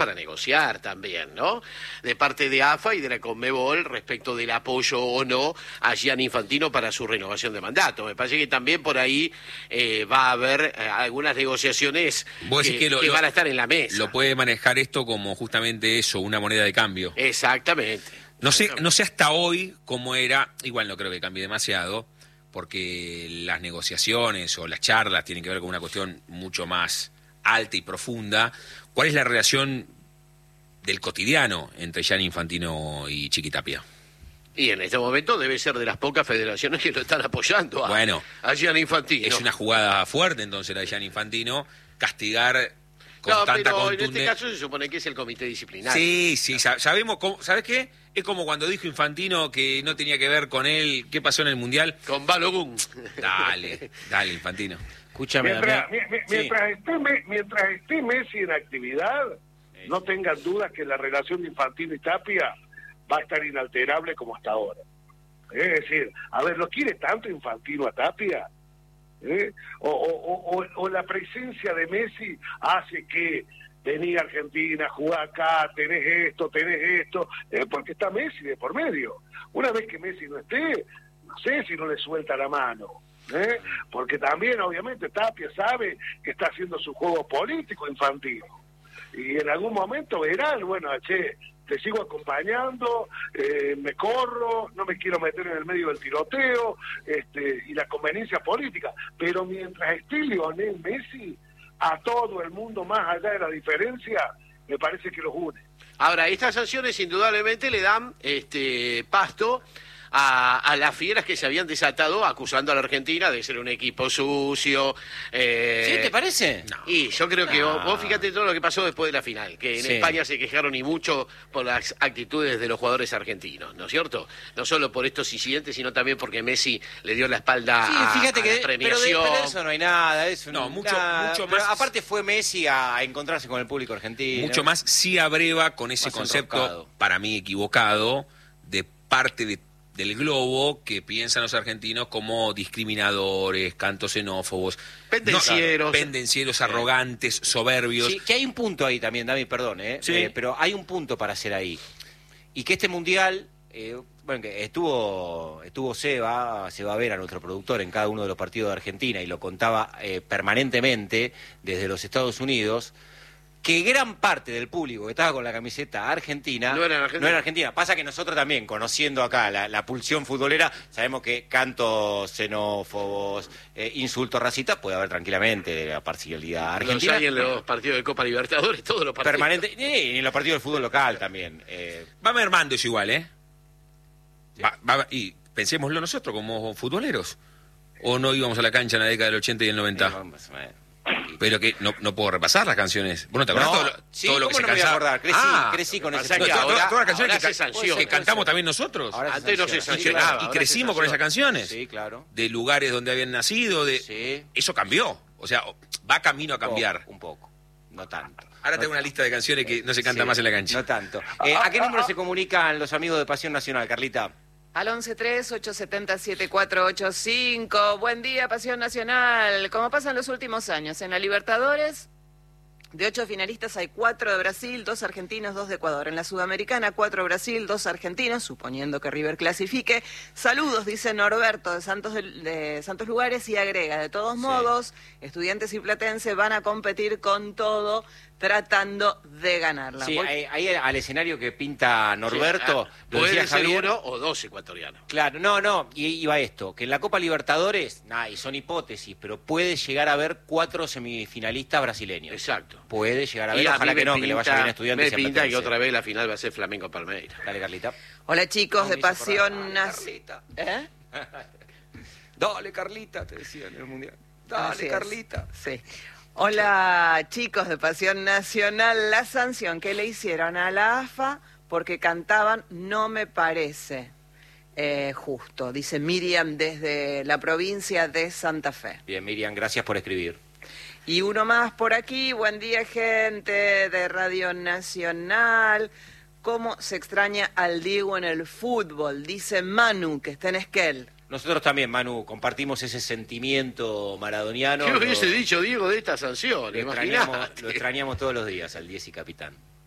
para negociar también, ¿no? De parte de AFA y de la Conmebol respecto del apoyo o no a Gianni Infantino para su renovación de mandato. Me parece que también por ahí va a haber algunas negociaciones que van a estar en la mesa. Lo puede manejar esto como justamente eso, una moneda de cambio. Exactamente. No sé hasta hoy cómo era, igual no creo que cambie demasiado, porque las negociaciones o las charlas tienen que ver con una cuestión mucho más alta y profunda. ¿Cuál es la relación del cotidiano entre Gianni Infantino y Chiqui Tapia? Y en este momento debe ser de las pocas federaciones que lo están apoyando a Gianni Infantino. Es una jugada fuerte entonces la de Gianni Infantino, castigar con tanta contundencia. En este caso se supone que es el comité disciplinario. Sí, sabemos cómo, ¿sabes qué? Es como cuando dijo Infantino que no tenía que ver con él, ¿qué pasó en el Mundial? Con Balogun. Dale, Infantino. Escúchame. Mientras esté Messi en actividad, no tengan dudas que la relación de Infantino y Tapia va a estar inalterable como hasta ahora. Es decir, a ver, ¿lo quiere tanto Infantino a Tapia? O la presencia de Messi hace que vení a Argentina, jugá acá, tenés esto, porque está Messi de por medio. Una vez que Messi no esté, no sé si no le suelta la mano. Porque también obviamente Tapia sabe que está haciendo su juego político Infantino y en algún momento verán, bueno, che, te sigo acompañando, me corro, no me quiero meter en el medio del tiroteo, y la conveniencia política, pero mientras esté Lionel Messi, a todo el mundo más allá de la diferencia, me parece que los une. Ahora, estas sanciones indudablemente le dan pasto a las fieras que se habían desatado acusando a la Argentina de ser un equipo sucio. ¿Sí? ¿Te parece? No. Y yo creo que vos fíjate todo lo que pasó después de la final, que en España se quejaron y mucho por las actitudes de los jugadores argentinos, ¿no es cierto? No solo por estos incidentes, sino también porque Messi le dio la espalda a la premiación. Pero de eso no hay nada. Mucho más. Aparte fue Messi a encontrarse con el público argentino. Mucho más sí abreva con ese concepto, enroscado, para mí equivocado, de parte del globo que piensan los argentinos como discriminadores, cantos xenófobos, pendencieros, arrogantes, soberbios. Sí, que hay un punto ahí también, Dami, perdón, Sí. Pero hay un punto para hacer ahí. Y que este mundial, que estuvo Seba Vera, nuestro productor, en cada uno de los partidos de Argentina y lo contaba permanentemente desde los Estados Unidos, que gran parte del público que estaba con la camiseta argentina no era argentina. Pasa que nosotros también, conociendo acá la pulsión futbolera, sabemos que cantos xenófobos, insultos racistas puede haber tranquilamente de la parcialidad argentina. Los hay en los partidos de Copa Libertadores, todos los partidos. Permanente, y en los partidos del fútbol local también. Va mermando eso igual, Sí. Y pensémoslo nosotros como futboleros. ¿O no íbamos a la cancha en la década del 80 y el 90? Pero que no puedo repasar las canciones. Bueno, ¿te acordás todo lo que se cantaba? Crecí con esa canción. Todas las canciones que cantamos cantamos también nosotros. Antes no se sancionaba. Y crecimos con esas canciones. Sí, claro. De lugares donde habían nacido. Eso cambió. O sea, va camino a cambiar. Un poco. No tanto. Ahora tengo una lista de canciones que no se canta más en la cancha. No tanto. ¿A qué número se comunican los amigos de Pasión Nacional, Carlita? Al 11-3-870-7485. Buen día, Pasión Nacional. Como pasa en los últimos años, en la Libertadores, de 8 finalistas hay 4 de Brasil, 2 argentinos, 2 de Ecuador. En la Sudamericana, 4 de Brasil, 2 argentinos, suponiendo que River clasifique. Saludos, dice Norberto de Santos Lugares, y agrega, de todos modos, Estudiantes y Platense van a competir con todo, tratando de ganarla. Sí, ahí al escenario que pinta Norberto, lo decía puede ser Javier, 1 o 2 ecuatorianos. Claro, y iba esto, que en la Copa Libertadores, y son hipótesis, pero puede llegar a haber 4 semifinalistas brasileños. Exacto. Puede llegar a ver, Y ojalá que no, que le vaya bien a Me Estudiantes. pinta que otra vez la final va a ser Flamengo-Palmeiras. Dale, Carlita. Hola, chicos de Pasión Nacional. Dale, Carlita, te decía en el Mundial. Dale, Carlita. Sí. Hola, chicos de Pasión Nacional. La sanción que le hicieron a la AFA porque cantaban no me parece justo, dice Miriam desde la provincia de Santa Fe. Bien, Miriam, gracias por escribir. Y uno más por aquí. Buen día, gente de Radio Nacional. ¿Cómo se extraña al Diego en el fútbol? Dice Manu, que está en Esquel. Nosotros también, Manu, compartimos ese sentimiento maradoniano. ¿Qué hubiese dicho Diego de esta sanción? Lo extrañamos todos los días al 10 y capitán.